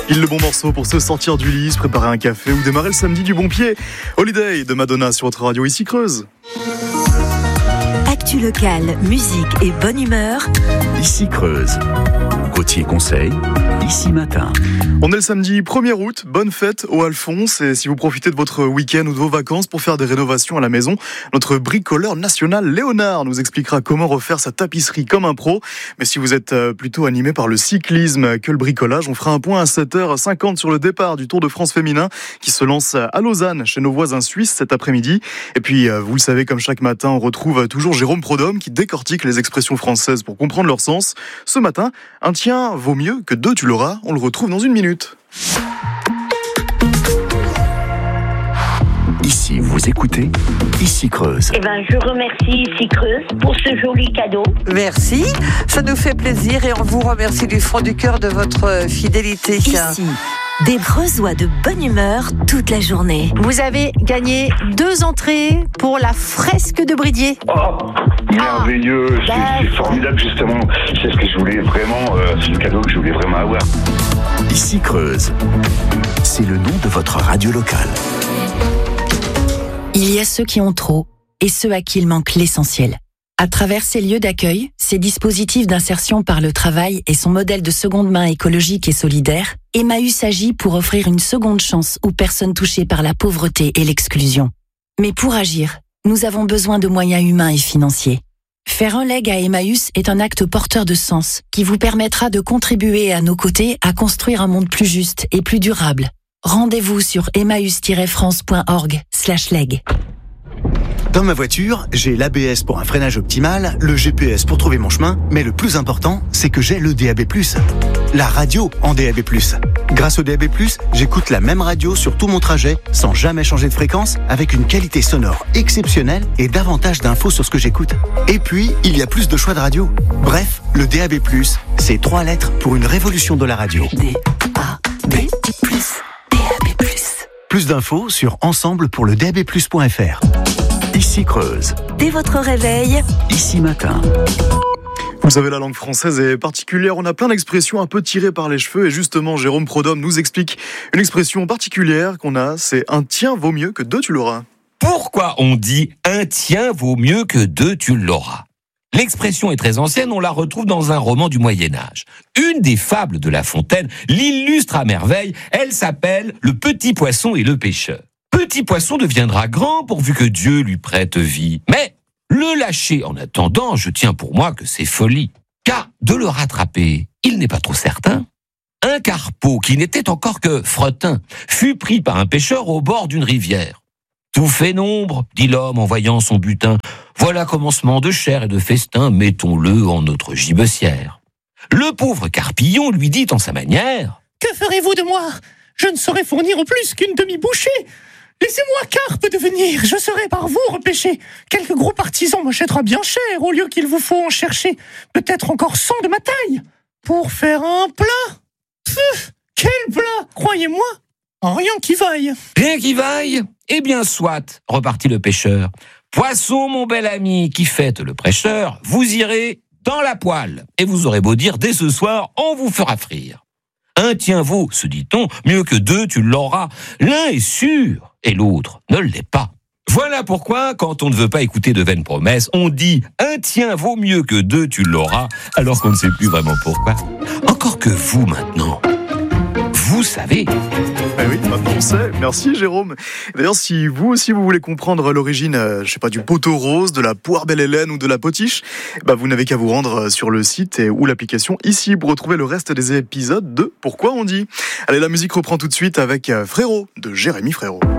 Le bon morceau pour se sortir du lit, se préparer un café ou démarrer le samedi du bon pied. Holiday de Madonna sur votre radio ici Creuse. Actu locale, musique et bonne humeur. Ici Creuse. Côtier Conseil, ici Matin. On est le samedi 1er août, bonne fête au Alphonse. Et si vous profitez de votre week-end ou de vos vacances pour faire des rénovations à la maison, notre bricoleur national Léonard nous expliquera comment refaire sa tapisserie comme un pro. Mais si vous êtes plutôt animé par le cyclisme que le bricolage, on fera un point à 7h50 sur le départ du Tour de France féminin qui se lance à Lausanne chez nos voisins suisses cet après-midi. Et puis, vous le savez, comme chaque matin, on retrouve toujours Jérôme Prodhomme qui décortique les expressions françaises pour comprendre leur sens. Ce matin, un tien vaut mieux que deux tu l'auras. On le retrouve dans une minute. Ici, vous écoutez, ici Creuse. Je remercie Ici Creuse pour ce joli cadeau. Merci, ça nous fait plaisir et on vous remercie du fond du cœur de votre fidélité. Ici, des Creusois de bonne humeur toute la journée. Vous avez gagné 2 entrées pour la fresque de Bridier. Oh, merveilleux, c'est formidable justement. C'est ce que je voulais vraiment, c'est le cadeau que je voulais vraiment avoir. Ici Creuse, c'est le nom de votre radio locale. Il y a ceux qui ont trop et ceux à qui il manque l'essentiel. À travers ces lieux d'accueil, ces dispositifs d'insertion par le travail et son modèle de seconde main écologique et solidaire, Emmaüs agit pour offrir une seconde chance aux personnes touchées par la pauvreté et l'exclusion. Mais pour agir, nous avons besoin de moyens humains et financiers. Faire un leg à Emmaüs est un acte porteur de sens qui vous permettra de contribuer à nos côtés à construire un monde plus juste et plus durable. Rendez-vous sur emmaüs-france.org/leg. Dans ma voiture, j'ai l'ABS pour un freinage optimal, le GPS pour trouver mon chemin, mais le plus important, c'est que j'ai le DAB+. La radio en DAB+. Grâce au DAB+, j'écoute la même radio sur tout mon trajet, sans jamais changer de fréquence, avec une qualité sonore exceptionnelle et davantage d'infos sur ce que j'écoute. Et puis, il y a plus de choix de radio. Bref, le DAB+, c'est 3 lettres pour une révolution de la radio. DAB+. Plus d'infos sur ensemble-pour-le-DAB+.fr. Ici Creuse. Dès votre réveil, ici Matin. Vous savez, la langue française est particulière. On a plein d'expressions un peu tirées par les cheveux. Et justement, Jérôme Prodhomme nous explique une expression particulière qu'on a. C'est un tien vaut mieux que deux tu l'auras. Pourquoi on dit un tien vaut mieux que deux tu l'auras ? L'expression est très ancienne, on la retrouve dans un roman du Moyen-Âge. Une des fables de La Fontaine l'illustre à merveille, elle s'appelle « Le petit poisson et le pêcheur ». Petit poisson deviendra grand pourvu que Dieu lui prête vie. Mais le lâcher en attendant, je tiens pour moi que c'est folie. Car de le rattraper, il n'est pas trop certain. Un carpeau qui n'était encore que fretin fut pris par un pêcheur au bord d'une rivière. Tout fait nombre, dit l'homme en voyant son butin. Voilà commencement de chair et de festin, mettons-le en notre gibecière. Le pauvre carpillon lui dit en sa manière: Que ferez-vous de moi ? Je ne saurais fournir plus qu'une demi-bouchée. Laissez-moi carpe devenir, je serai par vous repêché. Quelques gros partisans m'achètera bien cher, au lieu qu'il vous faut en chercher. Peut-être encore 100 de ma taille. Pour faire un plat. Pfff, quel plat, croyez-moi. Rien qui vaille. Rien qui vaille ? Eh bien soit, repartit le pêcheur. Poisson, mon bel ami, qui fête le prêcheur, vous irez dans la poêle. Et vous aurez beau dire, dès ce soir, on vous fera frire. Un tien vaut, se dit-on, mieux que deux tu l'auras. L'un est sûr, et l'autre ne l'est pas. Voilà pourquoi, quand on ne veut pas écouter de vaines promesses, on dit « un tien vaut mieux que deux tu l'auras », alors qu'on ne sait plus vraiment pourquoi. Encore que vous, maintenant, vous savez. Eh oui, maintenant on sait. Merci Jérôme. D'ailleurs, si vous aussi vous voulez comprendre l'origine, du poteau rose, de la poire belle Hélène ou de la potiche, vous n'avez qu'à vous rendre sur le site ou l'application ici pour retrouver le reste des épisodes de Pourquoi on dit. Allez, la musique reprend tout de suite avec Frérot de Jérémy Frérot.